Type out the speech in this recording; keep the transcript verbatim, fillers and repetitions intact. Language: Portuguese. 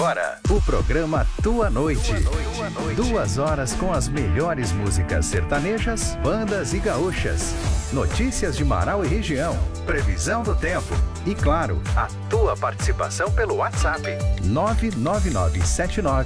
Agora, o programa Tua Noite. Duas horas com as melhores músicas sertanejas, bandas e gaúchas. Notícias de Marau e região, previsão do tempo e, claro, a tua participação pelo WhatsApp nove nove nove sete nove